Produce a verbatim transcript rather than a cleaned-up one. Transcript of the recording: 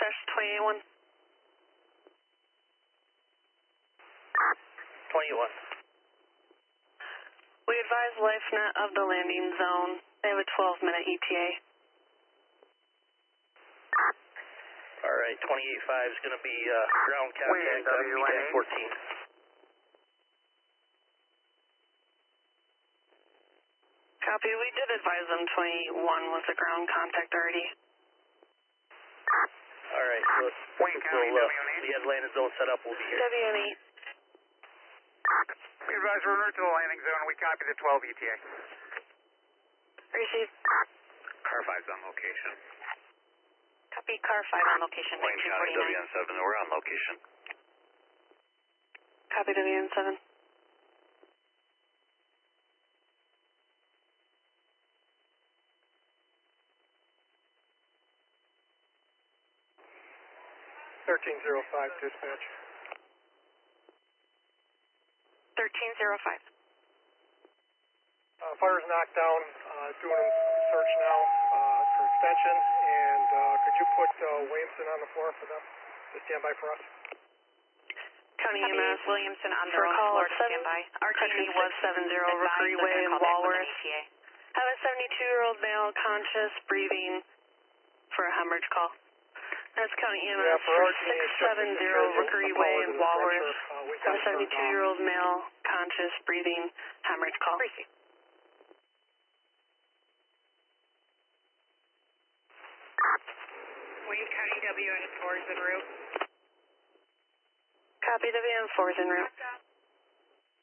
Crash twenty-eight one. twenty-eight one. We advise LifeNet of the landing zone. They have a twelve minute E T A. Alright, twenty-eight five is going to be uh, ground contact on V TAC fourteen. Copy, we did advise them twenty-eight one was a ground contact already. Alright, so let's, Wayne County, we'll, uh, W N E. we have landing zone set up, we'll be here. W N E. We advise we're en route to the landing zone. We copy the twelve E T A. Receive. Car five's on location. Copy, car five on location. Wayne County, W N seven, we're on location. Copy, W N seven. thirteen zero five, dispatch. thirteen zero five. Uh, fire's knocked down, uh, doing a search now uh, for extension, and uh, could you put uh, Williamson on the floor for them to stand by for us? County Copy, E M S. Williamson on For their own call floor to seven, stand by. R T Country E was seven zero, advised Rookery they're Way going in to call back with an Walworth. E T A. Have a seventy-two year old male conscious breathing for a hemorrhage call. That's County E M S Yeah, for for R T E, six seven zero Rookery Way in Walworth. Uh, Have a seventy-two year old male conscious breathing hemorrhage call. Receive. Wayne County W N four is en route. Copy, W N four is en route.